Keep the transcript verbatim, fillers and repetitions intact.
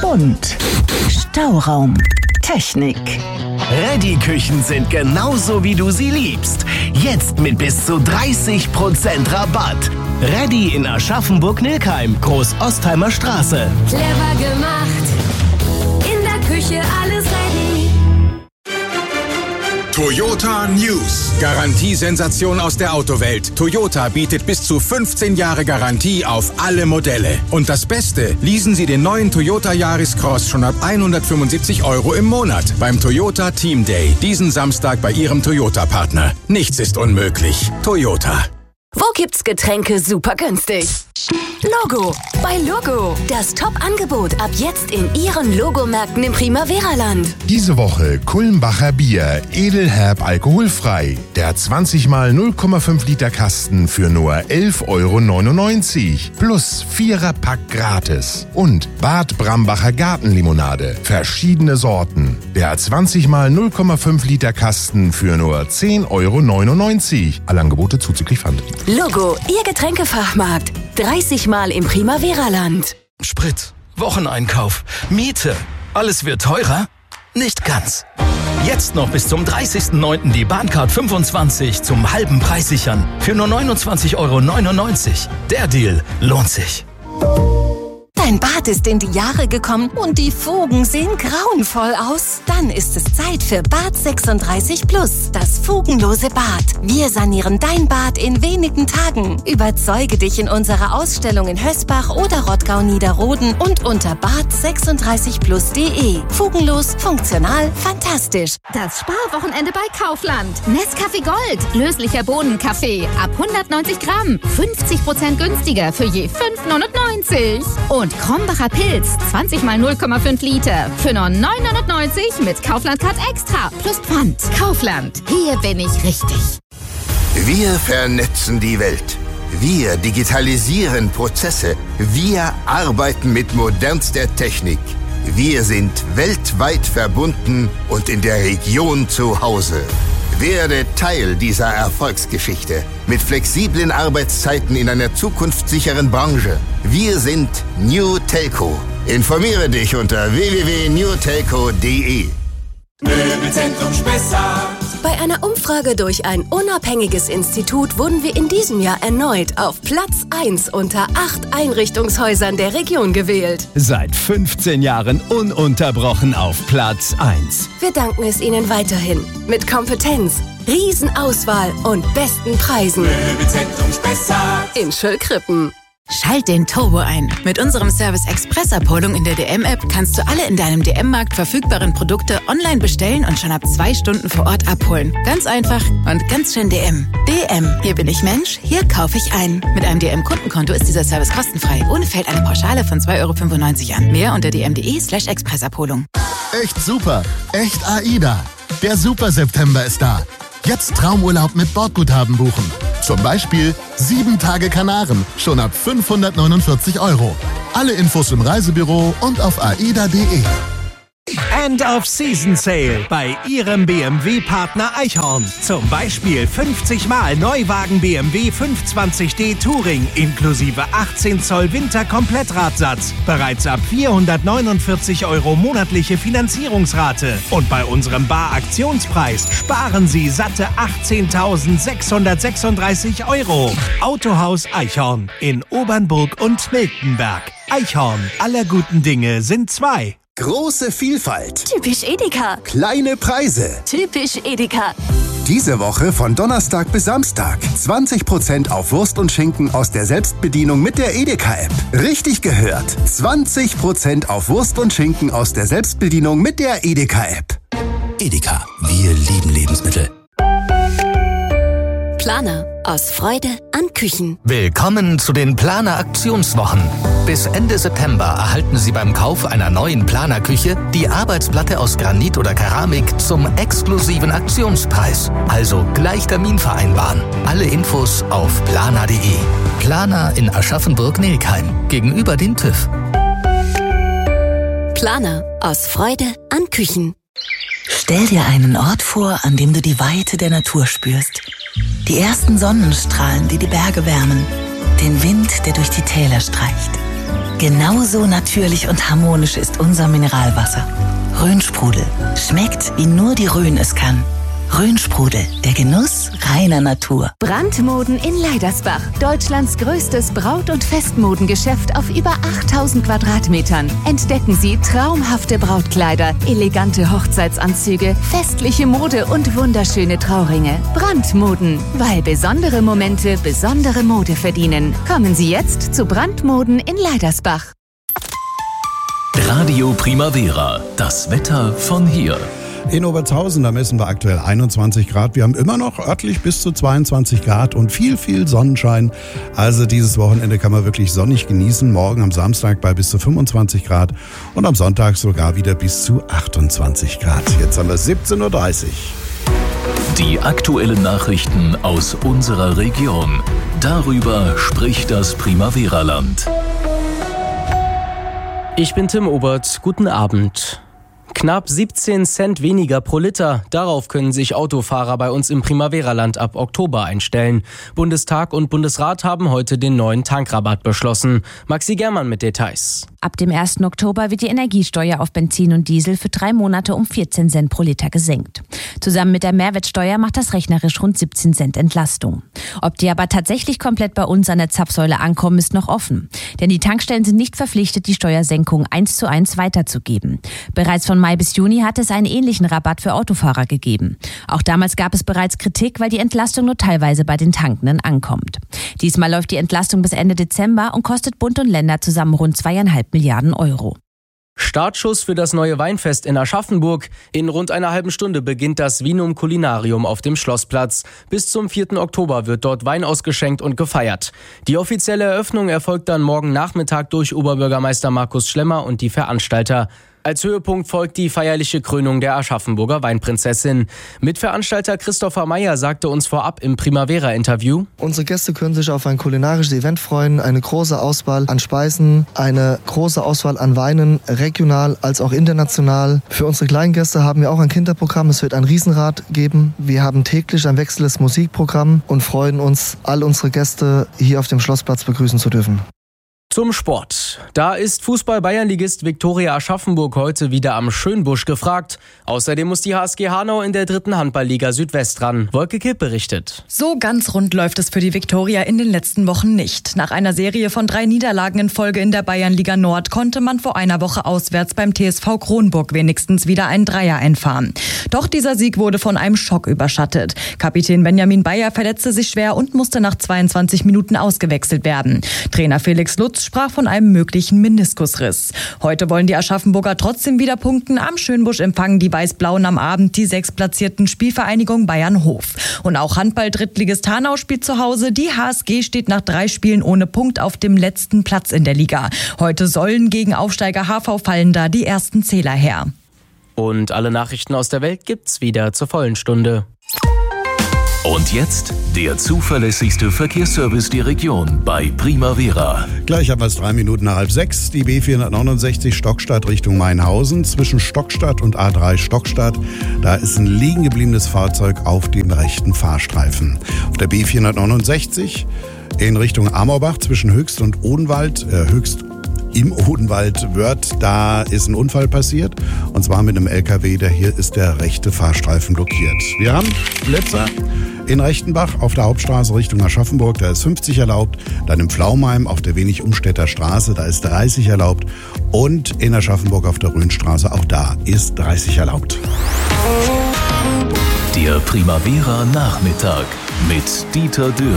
und Stauraum. Technik. Reddy-Küchen sind genauso, wie du sie liebst. Jetzt mit bis zu dreißig Prozent Rabatt. Reddy in Aschaffenburg-Nilkheim, Groß-Ostheimer Straße. Clever gemacht. In der Küche alles ready. Toyota News. Garantiesensation aus der Autowelt. Toyota bietet bis zu fünfzehn Jahre Garantie auf alle Modelle. Und das Beste, leasen Sie den neuen Toyota Yaris Cross schon ab hundertfünfundsiebzig Euro im Monat beim Toyota Team Day. Diesen Samstag bei Ihrem Toyota-Partner. Nichts ist unmöglich. Toyota. Wo gibt's Getränke super günstig? Logo. Bei Logo. Das Top-Angebot ab jetzt in Ihren Logomärkten im Primavera-Land. Diese Woche Kulmbacher Bier, edelherb alkoholfrei. Der zwanzig mal null Komma fünf Liter Kasten für nur elf Euro neunundneunzig. Plus Vierer-Pack gratis. Und Bad Brambacher Gartenlimonade. Verschiedene Sorten. Der zwanzig mal null Komma fünf Liter Kasten für nur zehn Euro neunundneunzig. Alle Angebote zuzüglich Pfand. Logo, Ihr Getränkefachmarkt. dreißig Mal im Primavera-Land. Sprit, Wocheneinkauf, Miete. Alles wird teurer? Nicht ganz. Jetzt noch bis zum dreißigsten neunten die Bahncard fünfundzwanzig zum halben Preis sichern. Für nur neunundzwanzig Euro neunundneunzig. Der Deal lohnt sich. Dein Bad ist in die Jahre gekommen und die Fugen sehen grauenvoll aus? Dann ist es Zeit für Bad sechsunddreißig Plus, das fugenlose Bad. Wir sanieren dein Bad in wenigen Tagen. Überzeuge dich in unserer Ausstellung in Hösbach oder Rottgau-Niederroden und unter bad sechsunddreißig plus punkt de. Fugenlos, funktional, fantastisch. Das Sparwochenende bei Kaufland. Nescafé Gold, löslicher Bohnenkaffee ab hundertneunzig Gramm, fünfzig Prozent günstiger für je fünf neunundneunzig. Und Krombacher Pilz, zwanzig mal null Komma fünf Liter, für nur neun neunundneunzig mit Kaufland Card Extra plus Pfand. Kaufland, hier bin ich richtig. Wir vernetzen die Welt. Wir digitalisieren Prozesse. Wir arbeiten mit modernster Technik. Wir sind weltweit verbunden und in der Region zu Hause. Werde Teil dieser Erfolgsgeschichte mit flexiblen Arbeitszeiten in einer zukunftssicheren Branche. Wir sind New Telco. Informiere dich unter w w w punkt new telco punkt de. Möbelzentrum Spessart. Bei einer Umfrage durch ein unabhängiges Institut wurden wir in diesem Jahr erneut auf Platz eins unter acht Einrichtungshäusern der Region gewählt. Seit fünfzehn Jahren ununterbrochen auf Platz eins. Wir danken es Ihnen weiterhin. Mit Kompetenz, Riesenauswahl und besten Preisen. Möbelzentrum Spessart. In Schöllkrippen. Schalt den Turbo ein. Mit unserem Service Express-Abholung in der D M-App kannst du alle in deinem D M-Markt verfügbaren Produkte online bestellen und schon ab zwei Stunden vor Ort abholen. Ganz einfach und ganz schön D M. D M, hier bin ich Mensch, hier kaufe ich ein. Mit einem D M-Kundenkonto ist dieser Service kostenfrei. Ohne fällt eine Pauschale von zwei Euro fünfundneunzig an. Mehr unter dm.de slash Expressabholung. Echt super. Echt AIDA. Der Super September ist da. Jetzt Traumurlaub mit Bordguthaben buchen. Zum Beispiel sieben Tage Kanaren, schon ab fünfhundertneunundvierzig Euro. Alle Infos im Reisebüro und auf aida punkt de. End of Season Sale bei Ihrem B M W-Partner Eichhorn. Zum Beispiel fünfzig Mal Neuwagen B M W fünfhundertzwanzig D Touring inklusive achtzehn Zoll Winter-Komplettradsatz. Bereits ab vierhundertneunundvierzig Euro monatliche Finanzierungsrate. Und bei unserem Bar-Aktionspreis sparen Sie satte achtzehntausendsechshundertsechsunddreißig Euro. Autohaus Eichhorn in Obernburg und Miltenberg. Eichhorn, aller guten Dinge sind zwei. Große Vielfalt. Typisch Edeka. Kleine Preise. Typisch Edeka. Diese Woche von Donnerstag bis Samstag. zwanzig Prozent auf Wurst und Schinken aus der Selbstbedienung mit der Edeka-App. Richtig gehört. zwanzig Prozent auf Wurst und Schinken aus der Selbstbedienung mit der Edeka-App. Edeka. Wir lieben Lebensmittel. Planer. Aus Freude an Küchen. Willkommen zu den Planer-Aktionswochen. Bis Ende September erhalten Sie beim Kauf einer neuen Planer-Küche die Arbeitsplatte aus Granit oder Keramik zum exklusiven Aktionspreis. Also gleich Termin vereinbaren. Alle Infos auf planer punkt de. Planer in Aschaffenburg-Nilkheim gegenüber dem TÜV. Planer. Aus Freude an Küchen. Stell dir einen Ort vor, an dem du die Weite der Natur spürst. Die ersten Sonnenstrahlen, die die Berge wärmen. Den Wind, der durch die Täler streicht. Genauso natürlich und harmonisch ist unser Mineralwasser. Rhön-Sprudel. Schmeckt, wie nur die Rhön es kann. Rhön-Sprudel, der Genuss reiner Natur. Brandmoden in Leidersbach. Deutschlands größtes Braut- und Festmodengeschäft auf über achttausend Quadratmetern. Entdecken Sie traumhafte Brautkleider, elegante Hochzeitsanzüge, festliche Mode und wunderschöne Trauringe. Brandmoden, weil besondere Momente besondere Mode verdienen. Kommen Sie jetzt zu Brandmoden in Leidersbach. Radio Primavera, das Wetter von hier. In Obertshausen, da messen wir aktuell einundzwanzig Grad. Wir haben immer noch örtlich bis zu zweiundzwanzig Grad und viel, viel Sonnenschein. Also dieses Wochenende kann man wirklich sonnig genießen. Morgen am Samstag bei bis zu fünfundzwanzig Grad und am Sonntag sogar wieder bis zu achtundzwanzig Grad. Jetzt haben wir siebzehn Uhr dreißig. Die aktuellen Nachrichten aus unserer Region. Darüber spricht das Primavera-Land. Ich bin Tim Obert. Guten Abend. Knapp siebzehn Cent weniger pro Liter. Darauf können sich Autofahrer bei uns im Primavera-Land ab Oktober einstellen. Bundestag und Bundesrat haben heute den neuen Tankrabatt beschlossen. Maxi Germann mit Details. Ab dem ersten Oktober wird die Energiesteuer auf Benzin und Diesel für drei Monate um vierzehn Cent pro Liter gesenkt. Zusammen mit der Mehrwertsteuer macht das rechnerisch rund siebzehn Cent Entlastung. Ob die aber tatsächlich komplett bei uns an der Zapfsäule ankommen, ist noch offen. Denn die Tankstellen sind nicht verpflichtet, die Steuersenkung eins zu eins weiterzugeben. Bereits von Mai bis Juni hat es einen ähnlichen Rabatt für Autofahrer gegeben. Auch damals gab es bereits Kritik, weil die Entlastung nur teilweise bei den Tankenden ankommt. Diesmal läuft die Entlastung bis Ende Dezember und kostet Bund und Länder zusammen rund zweieinhalb Milliarden Euro. Startschuss für das neue Weinfest in Aschaffenburg. In rund einer halben Stunde beginnt das Vinum Culinarium auf dem Schlossplatz. Bis zum vierten Oktober wird dort Wein ausgeschenkt und gefeiert. Die offizielle Eröffnung erfolgt dann morgen Nachmittag durch Oberbürgermeister Markus Schlemmer und die Veranstalter. Als Höhepunkt folgt die feierliche Krönung der Aschaffenburger Weinprinzessin. Mitveranstalter Christopher Meyer sagte uns vorab im Primavera-Interview: Unsere Gäste können sich auf ein kulinarisches Event freuen, eine große Auswahl an Speisen, eine große Auswahl an Weinen, regional als auch international. Für unsere kleinen Gäste haben wir auch ein Kinderprogramm, es wird ein Riesenrad geben. Wir haben täglich ein wechselndes Musikprogramm und freuen uns, all unsere Gäste hier auf dem Schlossplatz begrüßen zu dürfen. Zum Sport. Da ist Fußball-Bayernligist Viktoria Aschaffenburg heute wieder am Schönbusch gefragt. Außerdem muss die H S G Hanau in der dritten Handballliga Südwest ran. Wolke Kipp berichtet. So ganz rund läuft es für die Viktoria in den letzten Wochen nicht. Nach einer Serie von drei Niederlagen in Folge in der Bayernliga Nord konnte man vor einer Woche auswärts beim T S V Kronburg wenigstens wieder einen Dreier einfahren. Doch dieser Sieg wurde von einem Schock überschattet. Kapitän Benjamin Bayer verletzte sich schwer und musste nach zweiundzwanzig Minuten ausgewechselt werden. Trainer Felix Lutz sprach von einem möglichen Meniskusriss. Heute wollen die Aschaffenburger trotzdem wieder punkten. Am Schönbusch empfangen die Weiß-Blauen am Abend die sechstplatzierten Spielvereinigung Bayern-Hof. Und auch Handball-Drittligist Hanau spielt zu Hause. Die H S G steht nach drei Spielen ohne Punkt auf dem letzten Platz in der Liga. Heute sollen gegen Aufsteiger H V Fallenda die ersten Zähler her. Und alle Nachrichten aus der Welt gibt's wieder zur vollen Stunde. Und jetzt der zuverlässigste Verkehrsservice der Region bei Primavera. Gleich haben wir es drei Minuten nach halb sechs. Die B vierhundertneunundsechzig Stockstadt Richtung Mainhausen. Zwischen Stockstadt und A drei Stockstadt. Da ist ein liegen gebliebenes Fahrzeug auf dem rechten Fahrstreifen. Auf der B vierhundertneunundsechzig in Richtung Amorbach zwischen Höchst und Odenwald. Äh, Höchst Im Odenwald Wörth, da ist ein Unfall passiert. Und zwar mit einem L K W, der hier ist der rechte Fahrstreifen blockiert. Wir haben Blitzer in Rechtenbach auf der Hauptstraße Richtung Aschaffenburg, da ist fünfzig erlaubt. Dann im Pflaumheim auf der Wenig-Umstädter Straße, da ist dreißig erlaubt. Und in Aschaffenburg auf der Rhönstraße, auch da ist dreißig erlaubt. Der Primavera Nachmittag mit Dieter Dürr.